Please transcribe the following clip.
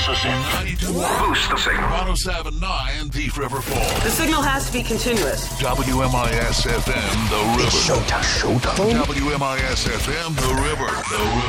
Boost the signal. 107.9 Thief River Falls. The signal has to be continuous. WMIS FM, The River. Showtime. WMIS FM, The River.